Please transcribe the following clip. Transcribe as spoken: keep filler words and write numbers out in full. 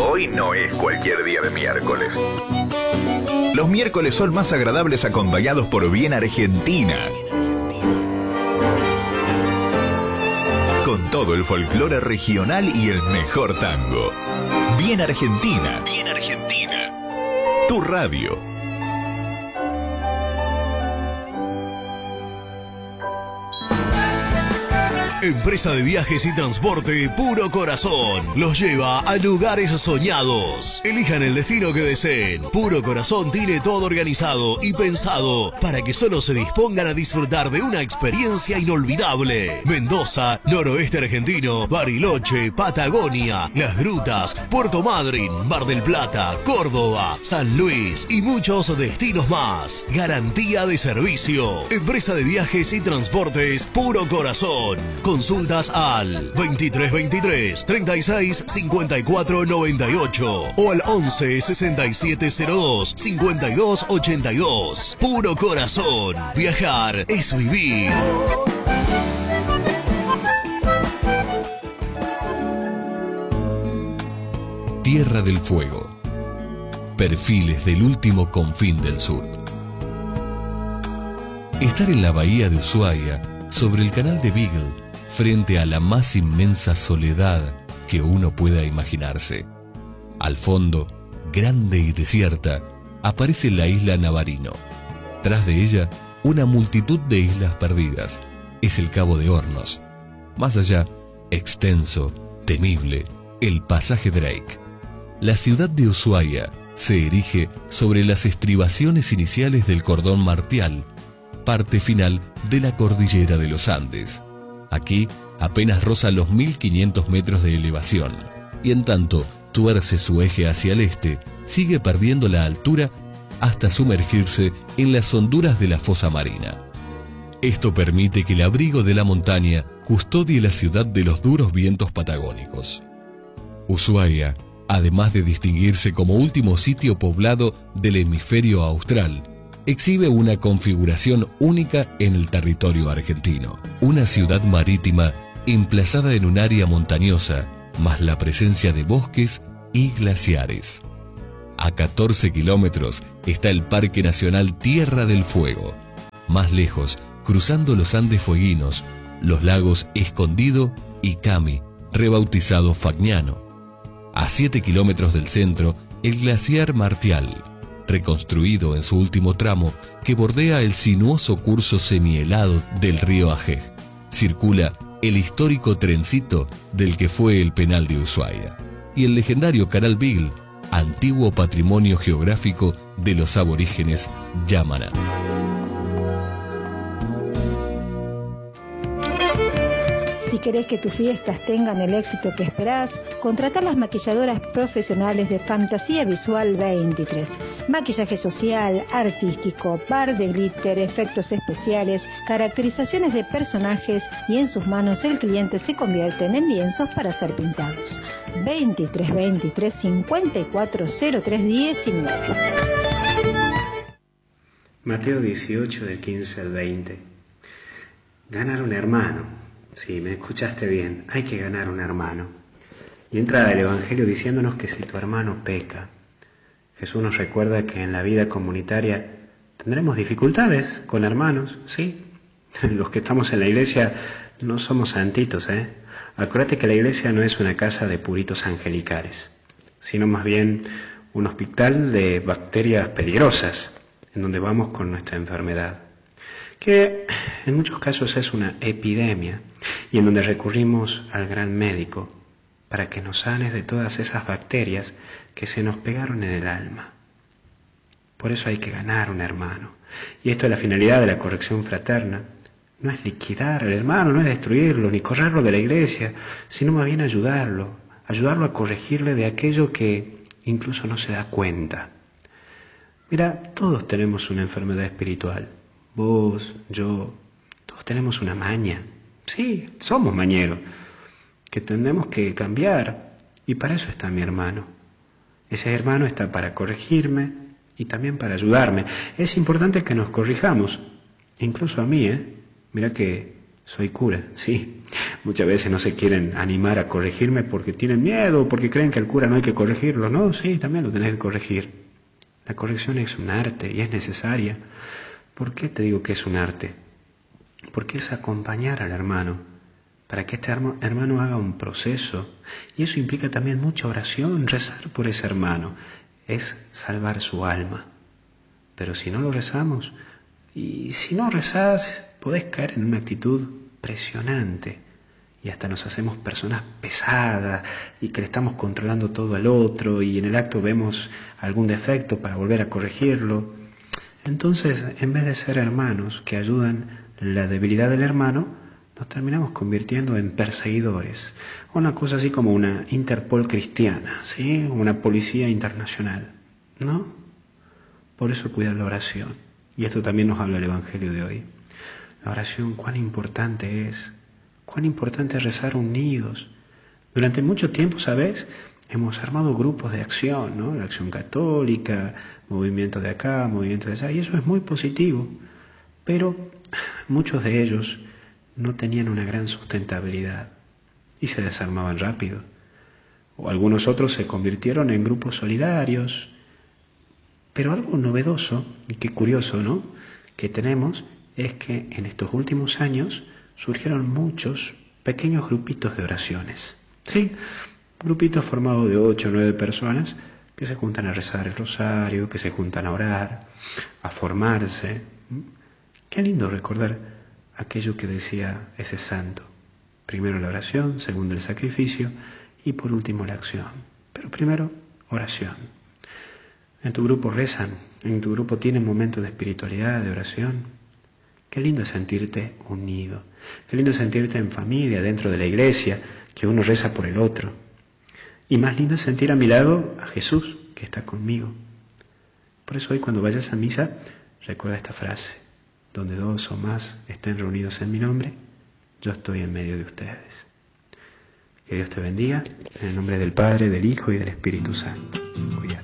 Hoy no es cualquier día de miércoles. Los miércoles son más agradables acompañados por Bien Argentina. Con todo el folclore regional y el mejor tango. Bien Argentina. Bien Argentina. Tu radio. Empresa de viajes y transporte Puro Corazón los lleva a lugares soñados. Elijan el destino que deseen. Puro Corazón tiene todo organizado y pensado para que solo se dispongan a disfrutar de una experiencia inolvidable. Mendoza, noroeste argentino, Bariloche, Patagonia, Las Grutas, Puerto Madryn, Mar del Plata, Córdoba, San Luis y muchos destinos más. Garantía de servicio. Empresa de viajes y transportes Puro Corazón. Consultas al veintitrés veintitrés, treinta y seis, cincuenta y cuatro noventa y ocho o al once, sesenta y siete cero dos, cincuenta y dos ochenta y dos. Puro Corazón. Viajar es vivir. Tierra del Fuego. Perfiles del último confín del sur. Estar en la bahía de Ushuaia, sobre el canal de Beagle, frente a la más inmensa soledad que uno pueda imaginarse. Al fondo, grande y desierta, aparece la isla Navarino. Tras de ella, una multitud de islas perdidas. Es el Cabo de Hornos. Más allá, extenso, temible, el pasaje Drake. La ciudad de Ushuaia se erige sobre las estribaciones iniciales del cordón martial, parte final de la cordillera de los Andes. Aquí apenas roza los mil quinientos metros de elevación, y en tanto tuerce su eje hacia el este, sigue perdiendo la altura hasta sumergirse en las honduras de la fosa marina. Esto permite que el abrigo de la montaña custodie la ciudad de los duros vientos patagónicos. Ushuaia, además de distinguirse como último sitio poblado del hemisferio austral, exhibe una configuración única en el territorio argentino. Una ciudad marítima emplazada en un área montañosa, más la presencia de bosques y glaciares. A catorce kilómetros está el Parque Nacional Tierra del Fuego. Más lejos, cruzando los Andes fueguinos, los lagos Escondido y Cami, rebautizado Fagnano. A siete kilómetros del centro, el glaciar Martial, reconstruido en su último tramo, que bordea el sinuoso curso semihelado del río Ajej. Circula el histórico trencito del que fue el penal de Ushuaia, y el legendario Canal Beagle, antiguo patrimonio geográfico de los aborígenes Yamana. Si querés que tus fiestas tengan el éxito que esperás, contrata las maquilladoras profesionales de Fantasía Visual veintitrés. Maquillaje social, artístico, par de glitter, efectos especiales, caracterizaciones de personajes, y en sus manos el cliente se convierte en lienzos para ser pintados. veintitrés veintitrés, cincuenta y cuatro cero tres diecinueve. Mateo dieciocho, del quince al veinte. Ganar un hermano. Sí, me escuchaste bien, hay que ganar un hermano. Y entra el Evangelio diciéndonos que si tu hermano peca, Jesús nos recuerda que en la vida comunitaria tendremos dificultades con hermanos, sí. Los que estamos en la iglesia no somos santitos, ¿eh? Acuérdate que la iglesia no es una casa de puritos angelicales, sino más bien un hospital de bacterias peligrosas, en donde vamos con nuestra enfermedad, que en muchos casos es una epidemia, y en donde recurrimos al gran médico para que nos sanes de todas esas bacterias que se nos pegaron en el alma. Por eso hay que ganar un hermano. Y esto es la finalidad de la corrección fraterna. No es liquidar al hermano, no es destruirlo, ni correrlo de la iglesia, sino más bien ayudarlo, ayudarlo a corregirle de aquello que incluso no se da cuenta. Mira, todos tenemos una enfermedad espiritual. Vos, yo, todos tenemos una maña. Sí, somos mañeros, que tenemos que cambiar, y para eso está mi hermano. Ese hermano está para corregirme y también para ayudarme. Es importante que nos corrijamos, incluso a mí, ¿eh? Mira que soy cura, sí. Muchas veces no se quieren animar a corregirme porque tienen miedo, porque creen que al cura no hay que corregirlo. No, sí, también lo tenés que corregir. La corrección es un arte y es necesaria. ¿Por qué te digo que es un arte? Porque es acompañar al hermano, para que este hermano haga un proceso. Y eso implica también mucha oración, rezar por ese hermano. Es salvar su alma. Pero si no lo rezamos, y si no rezás, podés caer en una actitud presionante. Y hasta nos hacemos personas pesadas y que le estamos controlando todo al otro y en el acto vemos algún defecto para volver a corregirlo. Entonces, en vez de ser hermanos que ayudan la debilidad del hermano, nos terminamos convirtiendo en perseguidores. Una cosa así como una Interpol cristiana, ¿sí? Una policía internacional, ¿no? Por eso cuidar la oración. Y esto también nos habla el Evangelio de hoy. La oración, cuán importante es. Cuán importante es rezar unidos. Durante mucho tiempo, ¿sabes? Hemos armado grupos de acción, ¿no? La acción católica, movimientos de acá, movimientos de allá, y eso es muy positivo. Pero muchos de ellos no tenían una gran sustentabilidad y se desarmaban rápido. O algunos otros se convirtieron en grupos solidarios. Pero algo novedoso y qué curioso, ¿no?, que tenemos es que en estos últimos años surgieron muchos pequeños grupitos de oraciones. Sí, grupitos formados de ocho o nueve personas que se juntan a rezar el rosario, que se juntan a orar, a formarse. Qué lindo recordar aquello que decía ese santo. Primero la oración, segundo el sacrificio y por último la acción. Pero primero, oración. En tu grupo rezan, en tu grupo tienen momentos de espiritualidad, de oración. Qué lindo es sentirte unido. Qué lindo es sentirte en familia, dentro de la iglesia, que uno reza por el otro. Y más lindo es sentir a mi lado a Jesús, que está conmigo. Por eso hoy cuando vayas a misa, recuerda esta frase. Donde dos o más estén reunidos en mi nombre, yo estoy en medio de ustedes. Que Dios te bendiga, en el nombre del Padre, del Hijo y del Espíritu Santo. Cuídate.